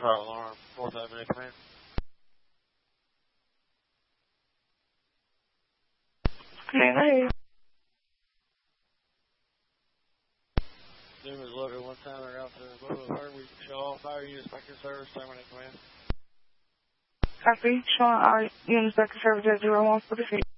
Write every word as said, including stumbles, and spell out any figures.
Fire alarm, fourth Avenue Command. Command, I hear you. Zoom is loaded one time, they're out to Louisville Fire. We show all fire units back in service, terminate command. Copy. Showing all units back in service at zero one forty feet.